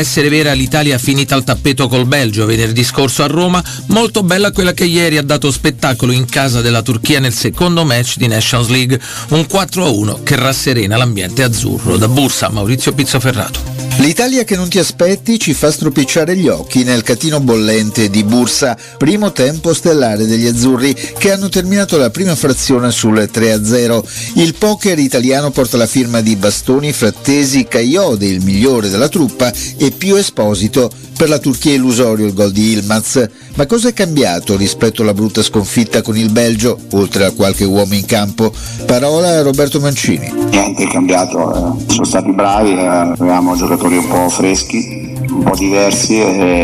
Essere vera, l'Italia ha finita al tappeto col Belgio venerdì scorso a Roma, molto bella quella che ieri ha dato spettacolo in casa della Turchia nel secondo match di Nations League, un 4-1 che rasserena l'ambiente azzurro. Da Bursa, Maurizio Pizzoferrato. L'Italia che non ti aspetti ci fa stropicciare gli occhi nel catino bollente di Bursa, primo tempo stellare degli azzurri che hanno terminato la prima frazione sul 3-0. Il poker italiano porta la firma di Bastoni, Frattesi, Caiode, il migliore della truppa, e Pio Esposito. Per la Turchia illusorio il gol di Yilmaz. Ma cosa è cambiato rispetto alla brutta sconfitta con il Belgio, oltre a qualche uomo in campo? Parola a Roberto Mancini. Niente è cambiato, sono stati bravi, avevamo giocatori un po' freschi, un po' diversi,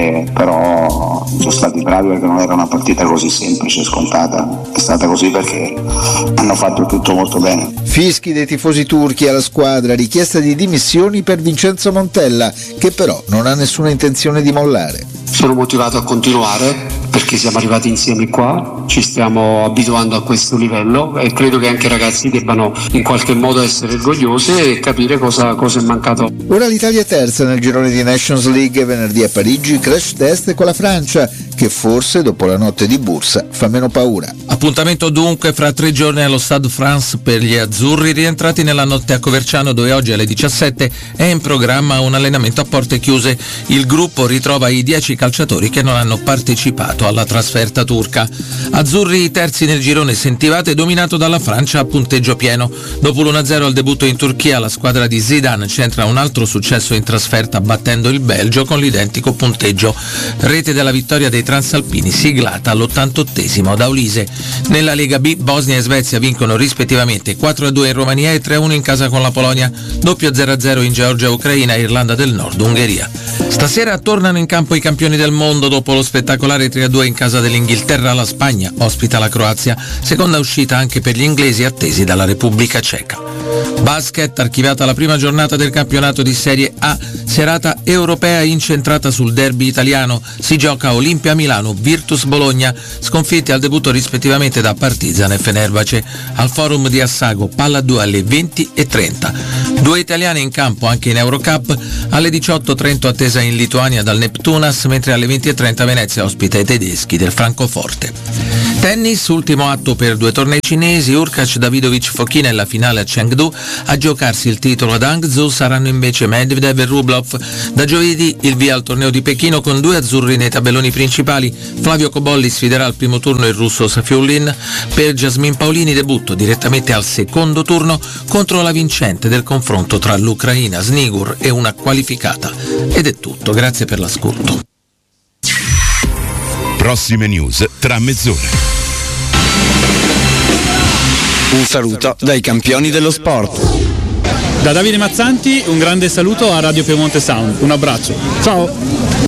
però sono stati bravi perché non era una partita così semplice, scontata, è stata così perché hanno fatto tutto molto bene. Fischi dei tifosi turchi alla squadra, richiesta di dimissioni per Vincenzo Montella, che però non ha nessuna intenzione di mollare. Sono motivato a continuare perché siamo arrivati insieme qua, ci stiamo abituando a questo livello e credo che anche i ragazzi debbano in qualche modo essere orgogliosi e capire cosa è mancato. Ora l'Italia è terza nel girone di Nations League, venerdì a Parigi crash test con la Francia, che forse dopo la notte di Bursa fa meno paura. Appuntamento dunque fra 3 giorni allo Stade France per gli azzurri, rientrati nella notte a Coverciano, dove oggi alle 17 è in programma un allenamento a porte chiuse. Il gruppo ritrova i 10 calciatori che non hanno partecipato alla trasferta turca. Azzurri terzi nel girone sentivate, dominato dalla Francia a punteggio pieno. Dopo l'1-0 al debutto in Turchia, la squadra di Zidane centra un altro successo in trasferta battendo il Belgio con l'identico punteggio. Rete della vittoria dei transalpini siglata all'88esimo da Ulise. Nella Lega B, Bosnia e Svezia vincono rispettivamente 4-2 in Romania e 3-1 in casa con la Polonia, doppio 0-0 in Georgia, Ucraina e Irlanda del Nord, Ungheria. Stasera tornano in campo i campioni del mondo dopo lo spettacolare 3-2 in casa dell'Inghilterra. La Spagna ospita la Croazia, seconda uscita anche per gli inglesi attesi dalla Repubblica Ceca. Basket, archiviata la prima giornata del campionato di Serie A, serata europea incentrata sul derby italiano. Si gioca Olimpia Milano, Virtus Bologna, sconfitti al debutto rispettivamente da Partizan e Fenerbahce. Al forum di Assago, palla 2 alle 20:30. 2 italiane in campo anche in Eurocup, alle 18 Trento attesa in Lituania dal Neptunas, mentre alle 20:30 Venezia ospita i tedeschi del Francoforte. Tennis, ultimo atto per 2 tornei cinesi, Urkac, Davidovic, Fokina e la finale a Chengdu. A giocarsi il titolo ad Hangzhou saranno invece Medvedev e Rublev. Da giovedì il via al torneo di Pechino con 2 azzurri nei tabelloni principali. Flavio Cobolli sfiderà al primo turno il russo Safiullin. Per Jasmine Paolini debutto direttamente al secondo turno contro la vincente del confronto tra l'Ucraina Snigur e una qualificata. Ed è tutto, grazie per l'ascolto. Prossime news tra mezz'ora. Un saluto dai campioni dello sport. Da Davide Mazzanti un grande saluto a Radio Piemonte Sound. Un abbraccio. Ciao.